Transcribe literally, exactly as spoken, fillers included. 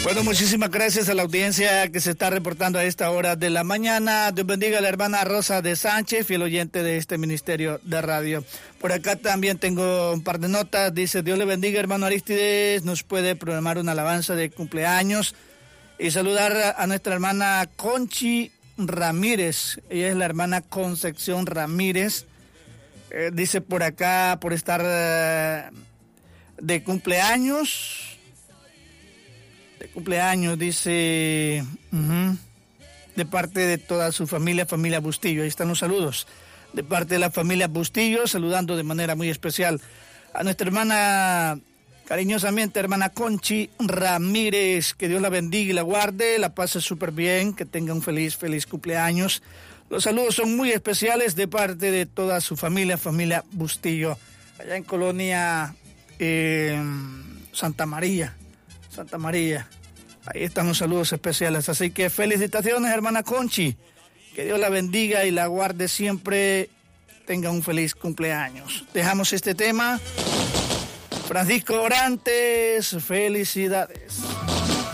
Bueno, muchísimas gracias a la audiencia que se está reportando a esta hora de la mañana. Dios bendiga a la hermana Rosa de Sánchez, fiel oyente de este ministerio de radio. Por acá también tengo un par de notas. Dice, Dios le bendiga, hermano Aristides. Nos puede programar una alabanza de cumpleaños y saludar a nuestra hermana Conchi Ramírez. Ella es la hermana Concepción Ramírez. Eh, dice por acá, por estar eh, de cumpleaños... De cumpleaños, dice, uh-huh, de parte de toda su familia, familia Bustillo. Ahí están los saludos. De parte de la familia Bustillo, saludando de manera muy especial a nuestra hermana, cariñosamente, hermana Conchi Ramírez. Que Dios la bendiga y la guarde, la pase súper bien, que tenga un feliz, feliz cumpleaños. Los saludos son muy especiales de parte de toda su familia, familia Bustillo, allá en Colonia eh, Santa María. Santa María, ahí están los saludos especiales, así que felicitaciones, hermana Conchi, que Dios la bendiga y la guarde siempre, tenga un feliz cumpleaños. Dejamos este tema. Francisco Orantes, felicidades.